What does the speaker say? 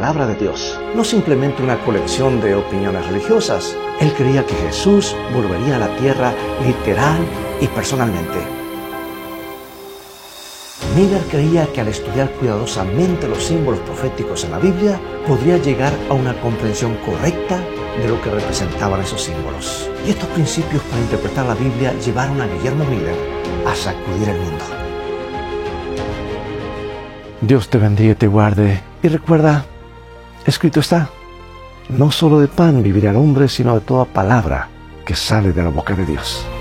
palabra de Dios, no simplemente una colección de opiniones religiosas. Él creía que Jesús volvería a la tierra literal y personalmente. Miller creía que al estudiar cuidadosamente los símbolos proféticos en la Biblia, podría llegar a una comprensión correcta de lo que representaban esos símbolos. Y estos principios para interpretar la Biblia llevaron a Guillermo Miller a sacudir el mundo. Dios te bendiga y te guarde. Y recuerda, escrito está, no solo de pan vivirá el hombre, sino de toda palabra que sale de la boca de Dios.